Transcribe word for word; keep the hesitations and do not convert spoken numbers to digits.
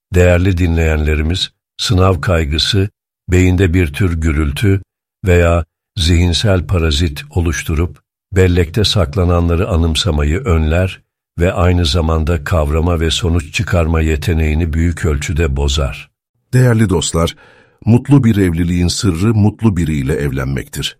Değerli dinleyenlerimiz, sınav kaygısı, beyinde bir tür gürültü veya zihinsel parazit oluşturup, bellekte saklananları anımsamayı önler ve aynı zamanda kavrama ve sonuç çıkarma yeteneğini büyük ölçüde bozar. Değerli dostlar, mutlu bir evliliğin sırrı mutlu biriyle evlenmektir.